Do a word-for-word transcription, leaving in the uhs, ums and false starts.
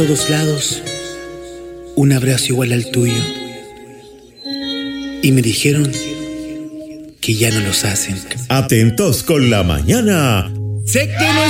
todos lados un abrazo igual al tuyo. Y me dijeron que ya no los hacen. Atentos con la mañana. Sé que no